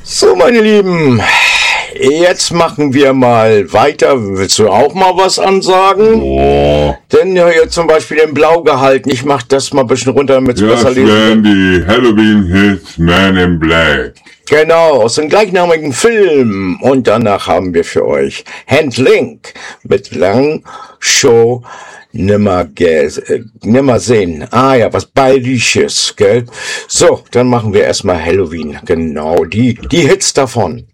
So, meine Lieben, jetzt machen wir mal weiter. Willst du auch mal was ansagen? Oh. Denn ja, hier zum Beispiel den Blau gehalten. Ich mach das mal ein bisschen runter, damit es besser Das lesen wären wird. die Halloween-Hits Man in Black. Genau, aus dem gleichnamigen Film. Und danach haben wir für euch Hand Link mit Lang Show nimmer sehen. Ah ja, was Bayerisches, gell? So, dann machen wir erstmal Halloween. Genau, die Hits davon.